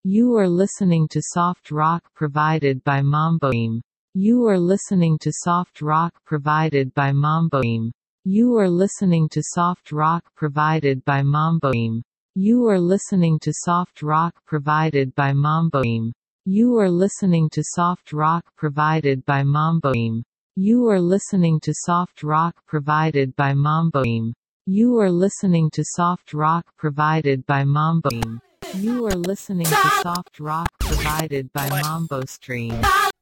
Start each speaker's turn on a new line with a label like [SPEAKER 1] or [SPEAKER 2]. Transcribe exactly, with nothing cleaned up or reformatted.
[SPEAKER 1] You are listening to soft rock provided by Mamboim. You are listening to soft rock provided by Mamboim. You are listening to soft rock provided by Mamboim. You are listening to soft rock provided by Mamboim. You are listening to soft rock provided by Mamboim. You are listening to soft rock provided by Mamboim. You are listening to soft rock provided by Mamboim. You are listening to soft rock provided by Mambo Stream.